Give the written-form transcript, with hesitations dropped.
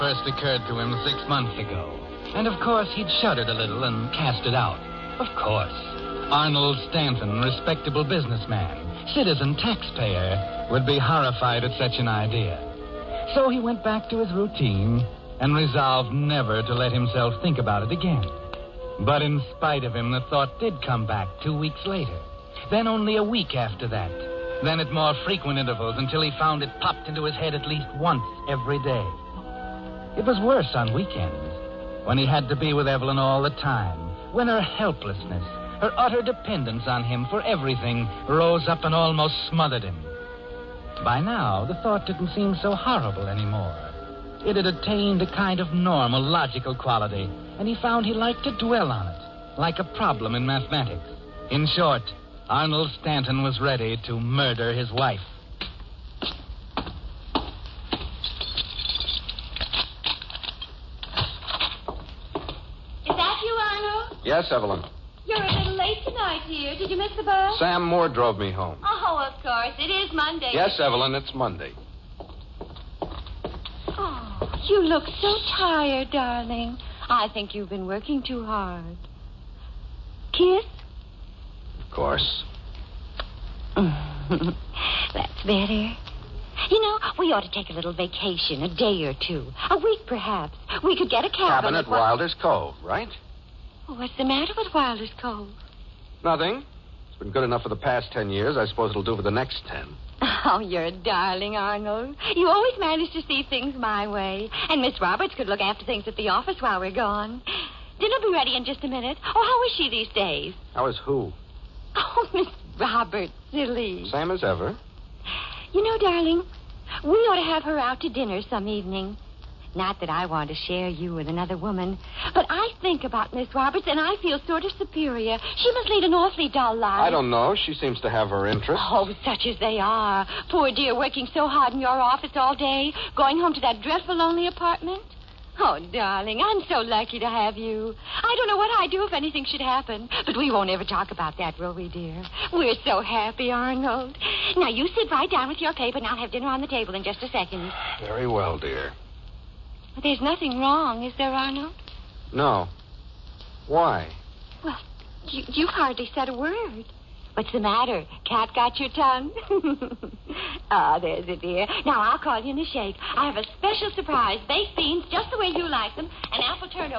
first occurred to him 6 months ago. And of course, he'd shuddered a little and cast it out. Of course. Arnold Stanton, respectable businessman, citizen taxpayer, would be horrified at such an idea. So he went back to his routine and resolved never to let himself think about it again. But in spite of him, the thought did come back 2 weeks later. Then only a week after that. Then at more frequent intervals until he found it popped into his head at least once every day. It was worse on weekends, when he had to be with Evelyn all the time, when her helplessness, her utter dependence on him for everything rose up and almost smothered him. By now, the thought didn't seem so horrible anymore. It had attained a kind of normal, logical quality, and he found he liked to dwell on it, like a problem in mathematics. In short, Arnold Stanton was ready to murder his wife. Is that you, Arnold? Yes, Evelyn. You're a little late tonight, dear. Did you miss the bus? Sam Moore drove me home. Oh, of course. It is Monday. Yes, Evelyn, it's Monday. Oh, you look so tired, darling. I think you've been working too hard. Kiss? Of course. That's better. You know, we ought to take a little vacation, a day or two. A week, perhaps. We could get a cabin At Wilder's Cove, right? Oh, what's the matter with Wilder's Cove? Nothing. It's been good enough for the past 10 years. I suppose it'll do for the next 10. Oh, you're a darling, Arnold. You always manage to see things my way. And Miss Roberts could look after things at the office while we're gone. Dinner will be ready in just a minute. Oh, how is she these days? How is who? Oh, Miss Roberts, silly. Same as ever. You know, darling, we ought to have her out to dinner some evening. Not that I want to share you with another woman, but I think about Miss Roberts, and I feel sort of superior. She must lead an awfully dull life. I don't know. She seems to have her interests. Oh, such as they are. Poor dear, working so hard in your office all day, going home to that dreadful lonely apartment. Oh, darling, I'm so lucky to have you. I don't know what I'd do if anything should happen, but we won't ever talk about that, will we, dear? We're so happy, Arnold. Now, you sit right down with your paper, and I'll have dinner on the table in just a second. Very well, dear. But there's nothing wrong, is there, Arnold? No. Why? Well, you've hardly said a word. What's the matter? Cat got your tongue? Ah, there's it, dear. Now, I'll call you in a shake. I have a special surprise. Baked beans, just the way you like them, and apple turnover.